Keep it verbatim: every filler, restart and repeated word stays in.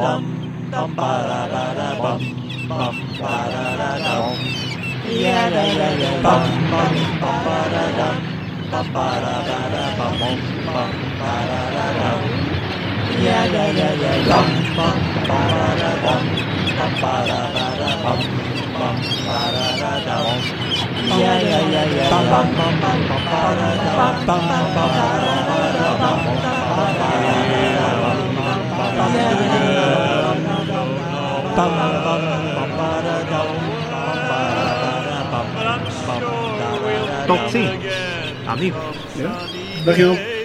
bum bum ba da da da bum bum ba da da dum. Yeah da da da bum bum bum ba da dum bum ba da da da bum bum ba da da dum. Yeah da da da bum bum ba da da dum bum ba da da da bum bum ba da da dum. Yeah yeah yeah yeah bum bum bum bum ba da da bum bum bum ba da da bum ba da Tot ziens, amigo. Ja, dankjewel.